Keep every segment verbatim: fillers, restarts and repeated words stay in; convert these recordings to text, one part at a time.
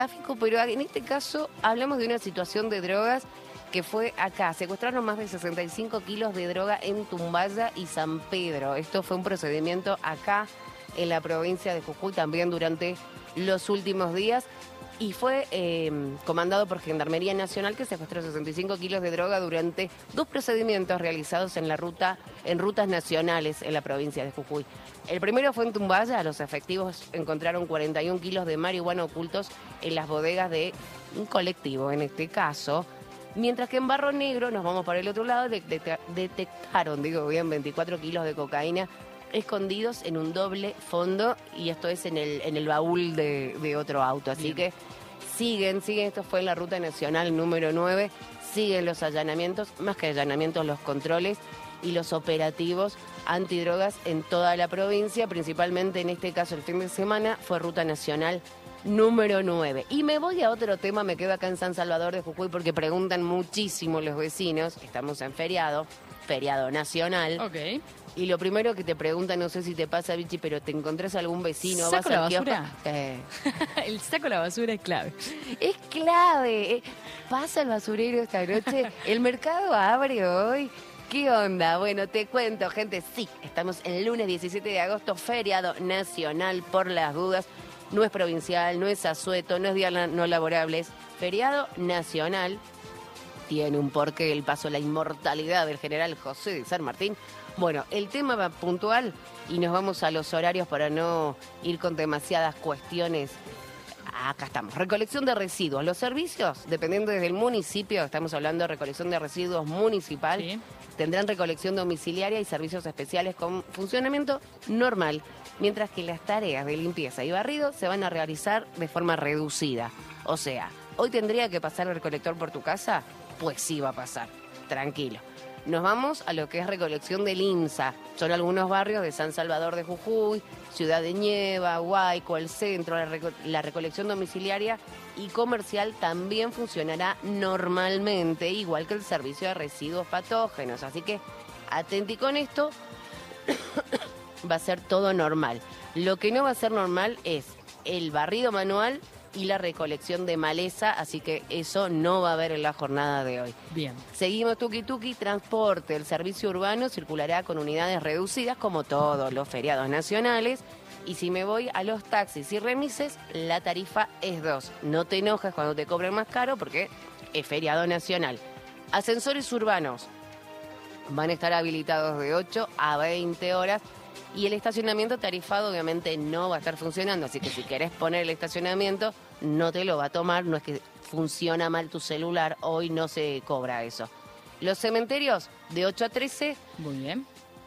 tráfico, pero en este caso hablamos de una situación de drogas que fue acá. Secuestraron más de sesenta y cinco kilos de droga en Tumbaya y San Pedro. Esto fue un procedimiento acá en la provincia de Jujuy también durante los últimos días. Y fue eh, comandado por Gendarmería Nacional, que secuestró sesenta y cinco kilos de droga durante dos procedimientos realizados en la ruta, en rutas nacionales en la provincia de Jujuy. El primero fue en Tumbaya. Los efectivos encontraron cuarenta y un kilos de marihuana ocultos en las bodegas de un colectivo, en este caso. Mientras que en Barro Negro, nos vamos para el otro lado, detectaron, digo bien, veinticuatro kilos de cocaína escondidos en un doble fondo, y esto es en el, en el baúl de, de otro auto. Así Bien. que siguen, siguen, esto fue en la ruta nacional número nueve, siguen los allanamientos, más que allanamientos, los controles y los operativos antidrogas en toda la provincia, principalmente en este caso el fin de semana fue ruta nacional número nueve. Y me voy a otro tema, me quedo acá en San Salvador de Jujuy porque preguntan muchísimo los vecinos, estamos en feriado, feriado nacional. Ok. Y lo primero que te preguntan, no sé si te pasa, Vichy, pero ¿te encontrás algún vecino? ¿Saco ¿Vas la al basura? Eh. El saco la basura es clave. Es clave. Eh. Pasa el basurero esta noche. ¿El mercado abre hoy? ¿Qué onda? Bueno, te cuento, gente. Sí, estamos el lunes diecisiete de agosto, feriado nacional por las dudas. No es provincial, no es asueto, no es día no laborable, es feriado nacional. Tiene un porqué el paso a la inmortalidad del general José de San Martín. Bueno, el tema va puntual y nos vamos a los horarios para no ir con demasiadas cuestiones. Acá estamos. Recolección de residuos. Los servicios, dependiendo desde el municipio, estamos hablando de recolección de residuos municipal, sí. Tendrán recolección domiciliaria y servicios especiales con funcionamiento normal, mientras que las tareas de limpieza y barrido se van a realizar de forma reducida. O sea, ¿hoy tendría que pasar el recolector por tu casa? Pues sí va a pasar. Tranquilo. Nos vamos a lo que es recolección del INSA. Son algunos barrios de San Salvador de Jujuy, Ciudad de Nieva, Huayco, el centro. La, reco la recolección domiciliaria y comercial también funcionará normalmente, igual que el servicio de residuos patógenos. Así que atenti con esto, va a ser todo normal. Lo que no va a ser normal es el barrido manual y la recolección de maleza, así que eso no va a haber en la jornada de hoy. Bien. Seguimos tuki tuki, transporte. El servicio urbano circulará con unidades reducidas como todos los feriados nacionales. Y si me voy a los taxis y remises, la tarifa es dos. No te enojes cuando te cobren más caro porque es feriado nacional. Ascensores urbanos van a estar habilitados de ocho a veinte horas. Y el estacionamiento tarifado obviamente no va a estar funcionando, así que si querés poner el estacionamiento, no te lo va a tomar, no es que funciona mal tu celular, hoy no se cobra eso. Los cementerios de ocho a trece. Muy bien.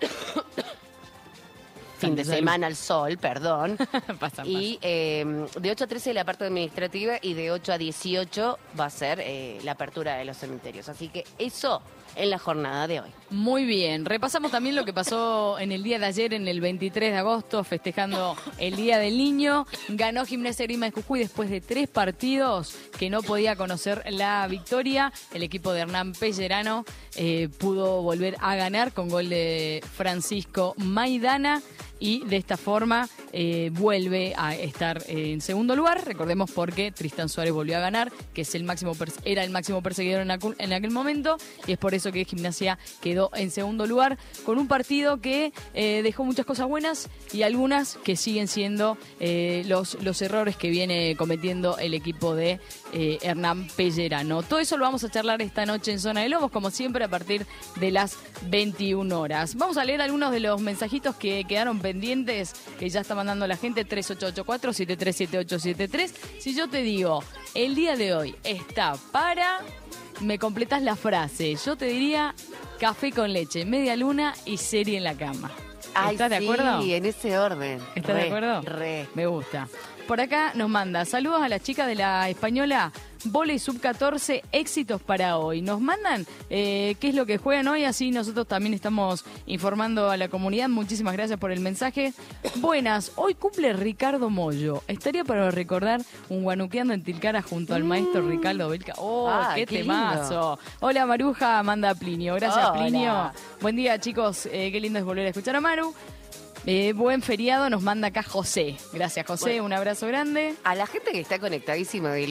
Fin de semana al sol, perdón. pasa, y eh, de ocho a trece la parte administrativa y de ocho a dieciocho va a ser eh, la apertura de los cementerios. Así que eso en la jornada de hoy. Muy bien. Repasamos también lo que pasó en el día de ayer, en el veintitrés de agosto, festejando el Día del Niño. Ganó Gimnasia Grima de Jujuy después de tres partidos que no podía conocer la victoria. El equipo de Hernán Pellerano eh, pudo volver a ganar con gol de Francisco Maidana. Y de esta forma eh, vuelve a estar en segundo lugar. Recordemos porque Tristán Suárez volvió a ganar, que es el máximo era el máximo perseguidor en aquel, en aquel momento. Y es por eso que Gimnasia quedó en segundo lugar, con un partido que eh, dejó muchas cosas buenas y algunas que siguen siendo eh, los, los errores que viene cometiendo el equipo de eh, Hernán Pellerano. Todo eso lo vamos a charlar esta noche en Zona de Lobos, como siempre, a partir de las veintiuna horas. Vamos a leer algunos de los mensajitos que quedaron pendientes, que ya está mandando la gente. Tres ocho ocho cuatro, siete tres siete ocho siete tres. Si yo te digo, el día de hoy está para... me completas la frase. Yo te diría café con leche, media luna y serie en la cama. Ay, ¿Estás de sí, acuerdo? Sí, en ese orden. ¿Estás re, de acuerdo? Re. Me gusta. Por acá nos manda saludos a las chicas de la Española Vóley sub catorce, éxitos para hoy. Nos mandan eh, qué es lo que juegan hoy, así nosotros también estamos informando a la comunidad. Muchísimas gracias por el mensaje. Buenas, hoy cumple Ricardo Mollo. Estaría para recordar un guanuqueando en Tilcara junto al maestro mm. Ricardo Belca. ¡Oh, ah, qué, qué temazo! Lindo. Hola Maruja, manda Plinio. Gracias, Hola. Plinio. Buen día, chicos. Eh, qué lindo es volver a escuchar a Maru. Eh, buen feriado, nos manda acá José. Gracias, José. Bueno, un abrazo grande. A la gente que está conectadísima de